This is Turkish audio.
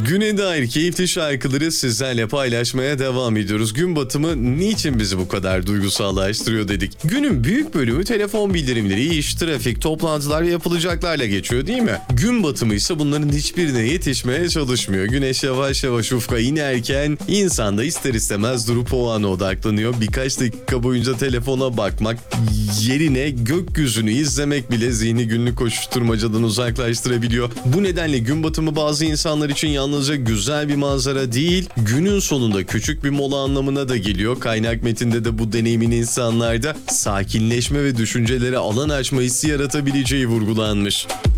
Güne dair keyifli şarkıları sizlerle paylaşmaya devam ediyoruz. Gün batımı niçin bizi bu kadar duygusallaştırıyor dedik. Günün büyük bölümü telefon bildirimleri, iş, trafik, toplantılar ve yapılacaklarla geçiyor değil mi? Gün batımı ise bunların hiçbirine yetişmeye çalışmıyor. Güneş yavaş yavaş ufka inerken insan da ister istemez durup o ana odaklanıyor. Birkaç dakika boyunca telefona bakmak yerine gökyüzünü izlemek bile zihni günlük koşuşturmacadan uzaklaştırabiliyor. Bu nedenle gün batımı bazı insanlar için yalnızca güzel bir manzara değil, günün sonunda küçük bir mola anlamına da geliyor. Kaynak metinde de bu deneyimin insanlarda sakinleşme ve düşüncelere alan açma hissi yaratabileceği vurgulanmış.